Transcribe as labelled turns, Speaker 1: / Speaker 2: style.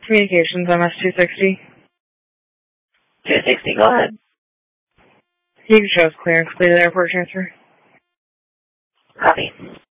Speaker 1: Communications, MS-260.
Speaker 2: 260, go ahead.
Speaker 1: You can show us clear and complete airport transfer.
Speaker 2: Copy.